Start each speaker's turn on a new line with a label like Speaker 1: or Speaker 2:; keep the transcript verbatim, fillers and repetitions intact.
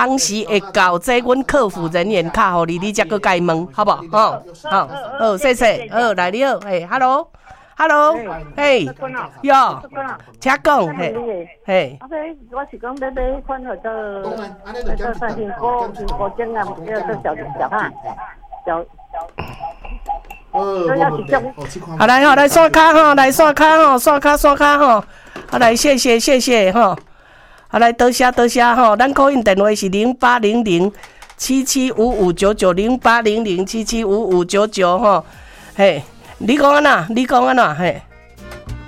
Speaker 1: 当时会到这阮客服人员卡互你，你才去甲伊问，好不好？吼，好，好，谢谢，好，来你好，嘿 ，hello，hello， 嘿，哟，请讲，嘿，嘿。
Speaker 2: 啊，我是讲要买款号做，那做啥苹果苹果精啊，要做小小汉小。
Speaker 1: 好来吼，来刷卡吼，来刷卡吼，刷卡刷卡吼，好来谢谢谢谢吼，好来多谢多谢吼，咱call in电话是零八零零七七五五九九零八零零七七五五九九吼，嘿，你讲安那？你讲安那？嘿。